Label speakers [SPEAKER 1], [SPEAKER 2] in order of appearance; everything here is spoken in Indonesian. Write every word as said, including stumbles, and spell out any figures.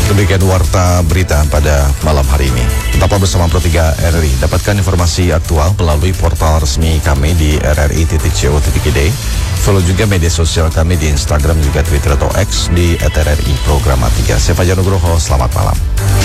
[SPEAKER 1] Demikian warta berita pada malam hari ini. Tetaplah bersama Pro tiga R R I. Dapatkan informasi aktual melalui portal resmi kami di r r i titik co titik i d. Follow juga media sosial kami di Instagram juga Twitter atau X di at r r i programa tiga. Saya Fajar Nugroho, selamat malam.